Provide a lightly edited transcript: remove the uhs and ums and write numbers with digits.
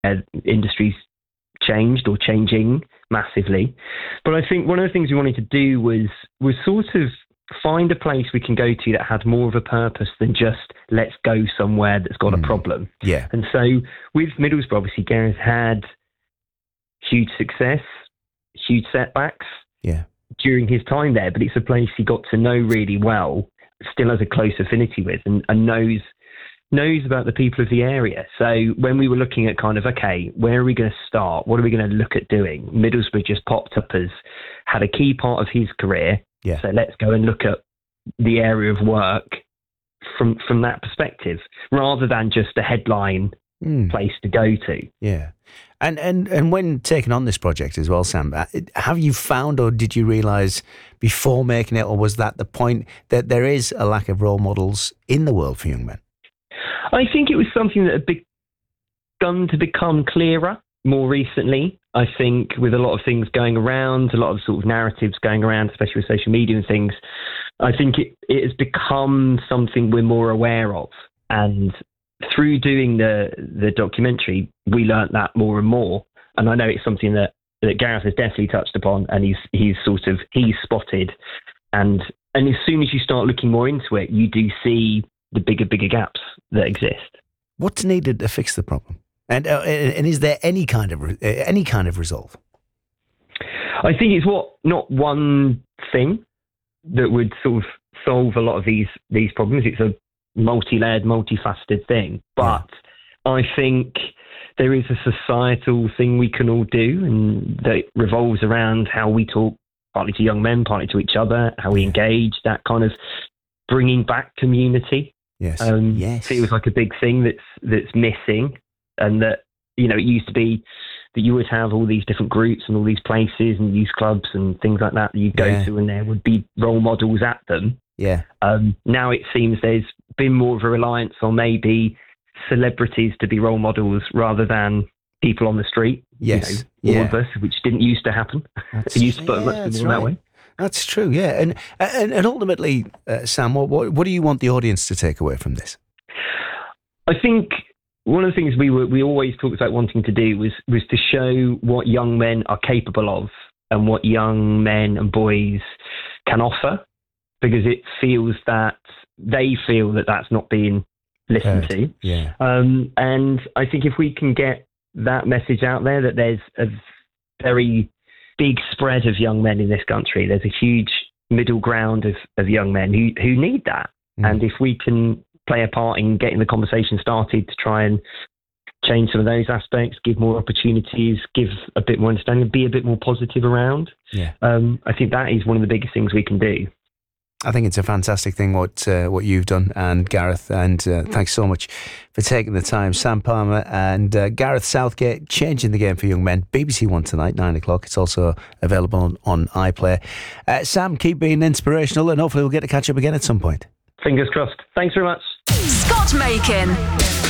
industry's changed or changing massively. But I think one of the things we wanted to do was sort of find a place we can go to that had more of a purpose than just let's go somewhere that's got a problem. Yeah. And so with Middlesbrough, obviously Gareth had huge success, huge setbacks during his time there, but it's a place he got to know really well, still has a close affinity with, and knows about the people of the area. So when we were looking at kind of, okay, where are we going to start? What are we going to look at doing? Middlesbrough just popped up as had a key part of his career. Yeah. So let's go and look at the area of work from that perspective, rather than just a headline place to go to. Yeah. And when taking on this project as well, Sam, have you found, or did you realise before making it, or was that the point, that there is a lack of role models in the world for young men? I think it was something that had begun to become clearer more recently. I think with a lot of things going around, a lot of sort of narratives going around, especially with social media and things, I think it has become something we're more aware of. And through doing the documentary, we learnt that more and more. And I know it's something that Gareth has definitely touched upon, and he's spotted. And as soon as you start looking more into it, you do see the bigger gaps that exist. What's needed to fix the problem? And is there any kind of resolve? I think it's not one thing that would sort of solve a lot of these problems. It's a multi-layered, multifaceted thing. But I think there is a societal thing we can all do, and that revolves around how we talk, partly to young men, partly to each other, how we engage, that kind of bringing back community. Yes. Feels like a big thing that's missing. And that, it used to be that you would have all these different groups and all these places and youth clubs and things like that you'd go to, and there would be role models at them. Yeah. Now it seems there's been more of a reliance on maybe celebrities to be role models rather than people on the street. Yes. All of us, which didn't used to happen. It used to put much more that way. That's true, yeah. And ultimately, Sam, what do you want the audience to take away from this? I think one of the things we always talked about wanting to do was to show what young men are capable of and what young men and boys can offer, because it feels that they feel that that's not being listened to. Yeah. And I think if we can get that message out there, that there's a very big spread of young men in this country, there's a huge middle ground of young men who need that. And if we can play a part in getting the conversation started to try and change some of those aspects, give more opportunities, give a bit more understanding, be a bit more positive around. Yeah. I think that is one of the biggest things we can do. I think it's a fantastic thing what you've done, and Gareth, and thanks so much for taking the time. Sam Palmer and Gareth Southgate, changing the game for young men. BBC One tonight, 9:00. It's also available on iPlayer. Sam, keep being inspirational, and hopefully we'll get to catch up again at some point. Fingers crossed. Thanks very much. Scott Makin.